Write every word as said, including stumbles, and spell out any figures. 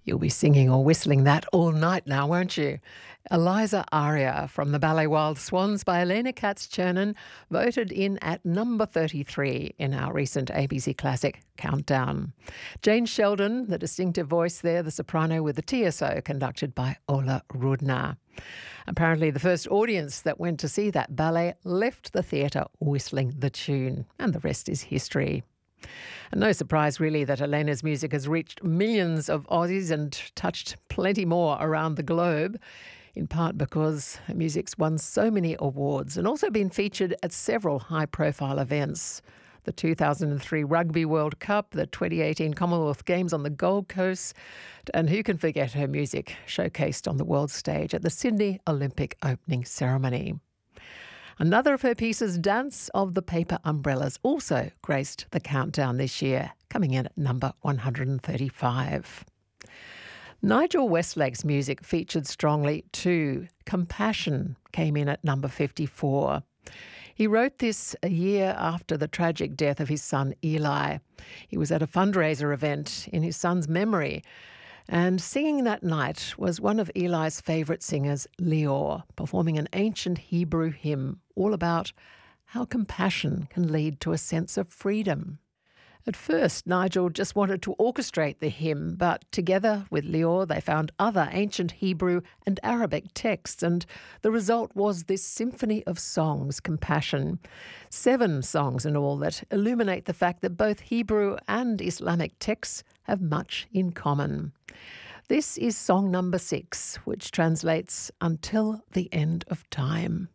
You'll be singing or whistling that all night now, won't you? Eliza Aria from the ballet Wild Swans by Elena Katz-Chernin voted in at number thirty-three in our recent A B C Classic Countdown. Jane Sheldon, the distinctive voice there, the soprano with the T S O, conducted by Ola Rudner. Apparently the first audience that went to see that ballet left the theatre whistling the tune, and the rest is history. And no surprise really that Elena's music has reached millions of Aussies and touched plenty more around the globe, in part because her music's won so many awards and also been featured at several high-profile events. The two thousand three Rugby World Cup, the twenty eighteen Commonwealth Games on the Gold Coast, and who can forget her music showcased on the world stage at the Sydney Olympic opening ceremony. Another of her pieces, Dance of the Paper Umbrellas, also graced the countdown this year, coming in at number one hundred thirty-five. Nigel Westlake's music featured strongly too. Compassion came in at number fifty-four. He wrote this a year after the tragic death of his son Eli. He was at a fundraiser event in his son's memory, and singing that night was one of Eli's favourite singers, Leor, performing an ancient Hebrew hymn all about how compassion can lead to a sense of freedom. At first, Nigel just wanted to orchestrate the hymn, but together with Leor, they found other ancient Hebrew and Arabic texts, and the result was this symphony of songs, Compassion. Seven songs in all that illuminate the fact that both Hebrew and Islamic texts have much in common. This is song number six, which translates Until the End of Time.